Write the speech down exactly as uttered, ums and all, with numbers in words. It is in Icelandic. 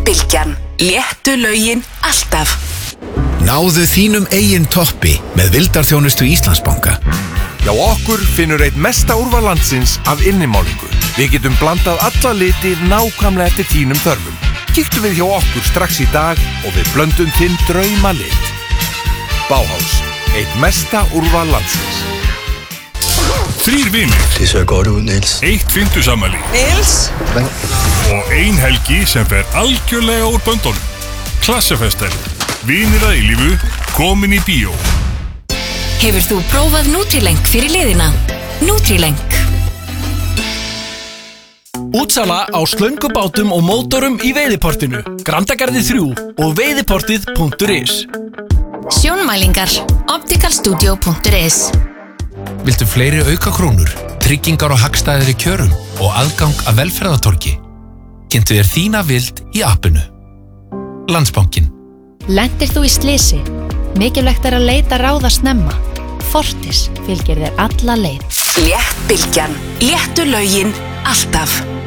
Bylgjan. Léttu lögin alltaf. Náðu þínum eigin toppi með vildarþjónustu Íslandsbanka. Já, okkur finnur einn mesta úrval landsins af innimálingu. Við getum blandað alla liti nákvæmlega eftir þínum þörfum. Kíktu við hjá okkur strax í dag og við blöndum þinn drauma lit. Bauhaus, eitt mesta úrval landsins. Þrír vinir. Det ser godt ud, Niels. Eitt fimmtugsafmæli. Niels. Og ein helgi sem fer algjörlega úr böndunum. Klassafestel. Vinir að eilífu, komin í bíó. Hefur þú prófað Nutrileng fyrir liðina? Nutrileng. Útsala á slöngubátum og mótorum í Veiðiportinu. Grandagarði þrjú og veiðiportið punktur is. Sjónmælingar. opticalstudio punktur is. Viltu fleiri aukakrónur, tryggingar og hagstæðir í kjörum og aðgang að velferðartorgi? Kynntu þér þína vild í appinu. Landsbankinn. Lentir þú í slysi? Mikilvægt er að leita ráða snemma. Fortis fylgir þér alla leið. Létt Bylgjan. Léttu lögin alltaf.